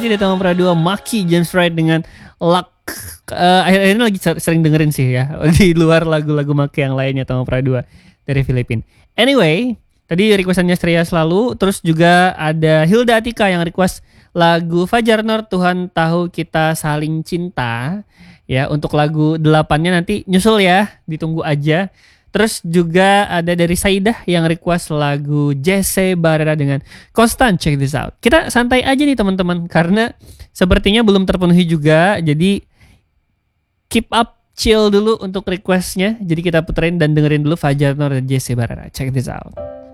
lagi di Tama Pradua, Maki James Wright dengan Luck. Akhir-akhir ini lagi sering dengerin sih ya, di luar lagu-lagu Maki yang lainnya Tama Pradua dari Filipina. Anyway, tadi requestannya Stria Selalu, terus juga ada Hilda Atika yang request lagu Fajar Nur, Tuhan Tahu Kita Saling Cinta. Ya, untuk lagu 8-nya nanti nyusul ya, ditunggu aja. Terus juga ada dari Saidah yang request lagu Jesse Barrera dengan Constant. Check this out. Kita santai aja nih teman-teman, karena sepertinya belum terpenuhi juga. Jadi keep up, chill dulu untuk requestnya. Jadi kita puterin dan dengerin dulu Fajar Nur dan Jesse Barrera. Check this out.